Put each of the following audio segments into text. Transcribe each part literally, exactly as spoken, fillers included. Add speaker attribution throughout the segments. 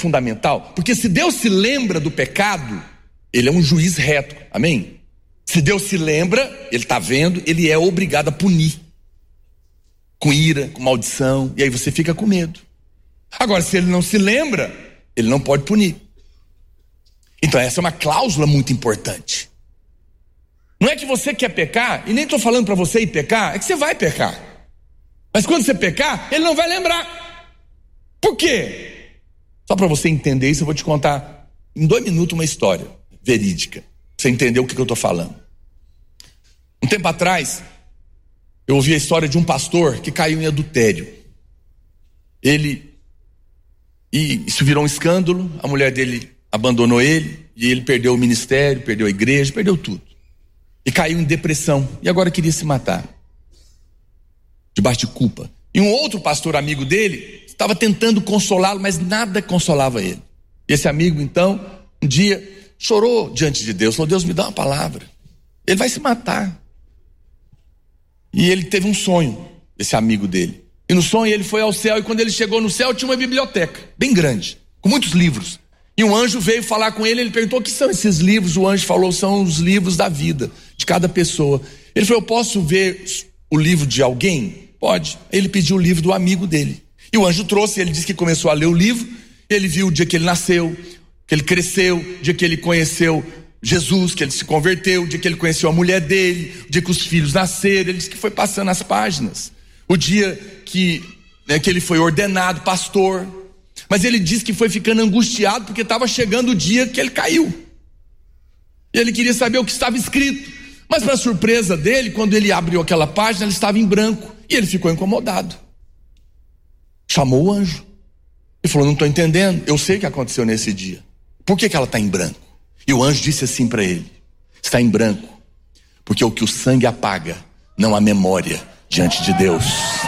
Speaker 1: fundamental, porque se Deus se lembra do pecado, Ele é um juiz reto, amém? Se Deus se lembra, Ele está vendo, Ele é obrigado a punir, com ira, com maldição, e aí você fica com medo. Agora, se Ele não se lembra, Ele não pode punir. Então essa é uma cláusula muito importante. Não é que você quer pecar, e nem estou falando para você ir pecar, é que você vai pecar. Mas quando você pecar, Ele não vai lembrar. Por quê? Só para você entender isso, eu vou te contar em dois minutos uma história verídica, pra você entender o que, que eu estou falando. Um tempo atrás, eu ouvi a história de um pastor que caiu em adultério. Ele, e isso virou um escândalo, a mulher dele abandonou ele, e ele perdeu o ministério, perdeu a igreja, perdeu tudo. E caiu em depressão, e agora queria se matar, debaixo de culpa. E um outro pastor amigo dele estava tentando consolá-lo, mas nada consolava ele. E esse amigo, então, um dia chorou diante de Deus, falou: Deus, me dá uma palavra, ele vai se matar. E ele teve um sonho, esse amigo dele, e no sonho ele foi ao céu, e quando ele chegou no céu tinha uma biblioteca bem grande, com muitos livros, e um anjo veio falar com ele. Ele perguntou: o que são esses livros? O anjo falou: são os livros da vida de cada pessoa. Ele falou: eu posso ver o livro de alguém? Pode. Ele pediu o livro do amigo dele, e o anjo trouxe. Ele disse que começou a ler o livro. Ele viu o dia que ele nasceu, que ele cresceu, o dia que ele conheceu Jesus, que ele se converteu, o dia que ele conheceu a mulher dele, o dia que os filhos nasceram. Ele disse que foi passando as páginas, o dia que, né, que ele foi ordenado pastor. Mas ele disse que foi ficando angustiado porque estava chegando o dia que ele caiu. E ele queria saber o que estava escrito. Mas para surpresa dele, quando ele abriu aquela página, ela estava em branco. E ele ficou incomodado. Chamou o anjo. Ele falou: não estou entendendo, eu sei o que aconteceu nesse dia. Por que que ela está em branco? E o anjo disse assim para ele: está em branco porque o que o sangue apaga não há memória diante de Deus.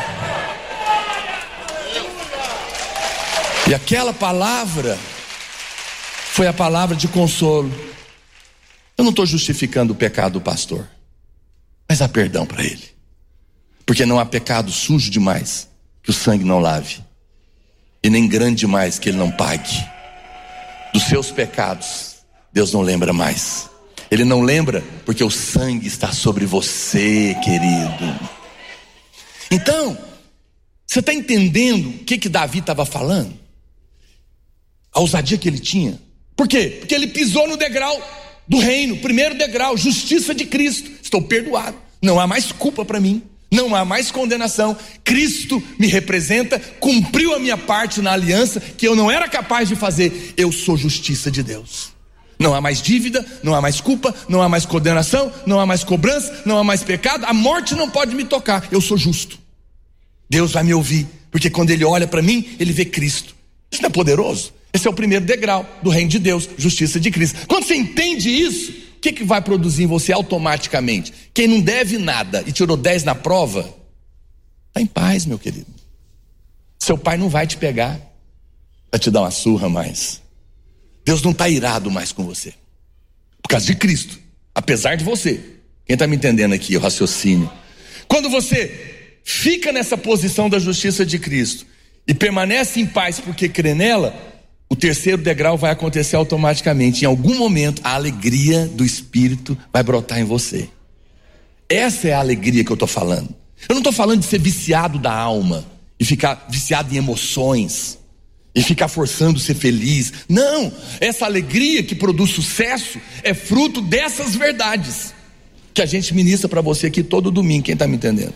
Speaker 1: E aquela palavra foi a palavra de consolo. Eu não estou justificando o pecado do pastor, mas há perdão para ele, porque não há pecado sujo demais que o sangue não lave, e nem grande demais que ele não pague. Dos seus pecados Deus não lembra mais. Ele não lembra porque o sangue está sobre você, querido. Então, você está entendendo o que que Davi estava falando? A ousadia que ele tinha. Por quê? Porque ele pisou no degrau do reino, primeiro degrau, justiça de Cristo. Estou perdoado, não há mais culpa para mim, não há mais condenação. Cristo me representa, cumpriu a minha parte na aliança que eu não era capaz de fazer. Eu sou justiça de Deus. Não há mais dívida, não há mais culpa, não há mais condenação, não há mais cobrança, não há mais pecado. A morte não pode me tocar, eu sou justo. Deus vai me ouvir, porque quando Ele olha para mim, Ele vê Cristo. Isso não é poderoso? Esse é o primeiro degrau do reino de Deus, justiça de Cristo. Quando você entende isso, o que que vai produzir em você automaticamente? Quem não deve nada e tirou dez na prova, está em paz, meu querido. Seu pai não vai te pegar, vai te dar uma surra mais. Deus não está irado mais com você, por causa de Cristo, apesar de você. Quem está me entendendo aqui, o raciocínio? Quando você fica nessa posição da justiça de Cristo e permanece em paz porque crê nela, o terceiro degrau vai acontecer automaticamente. Em algum momento a alegria do Espírito vai brotar em você. Essa é a alegria que eu estou falando. Eu não estou falando de ser viciado da alma e ficar viciado em emoções e ficar forçando ser feliz. Não, essa alegria que produz sucesso é fruto dessas verdades que a gente ministra para você aqui todo domingo. Quem está me entendendo?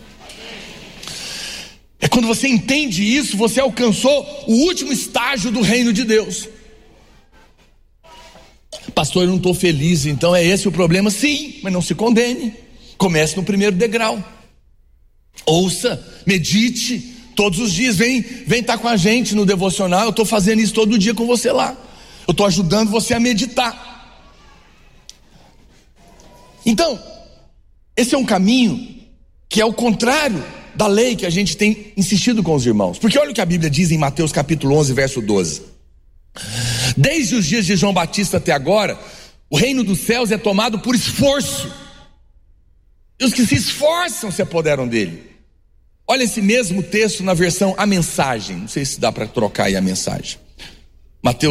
Speaker 1: É quando você entende isso, você alcançou o último estágio do reino de Deus. Pastor, eu não estou feliz, então é esse o problema? Sim, mas não se condene. Comece no primeiro degrau. Ouça, medite todos os dias. Vem, vem estar com a gente no devocional. Eu estou fazendo isso todo dia com você lá. Eu estou ajudando você a meditar. Então, esse é um caminho que é o contrário da lei que a gente tem insistido com os irmãos. Porque olha o que a Bíblia diz em Mateus capítulo onze, verso doze. Desde os dias de João Batista até agora, o reino dos céus é tomado por esforço, e os que se esforçam se apoderam dele. Olha esse mesmo texto na versão A Mensagem. Não sei se dá para trocar aí a mensagem. Mateus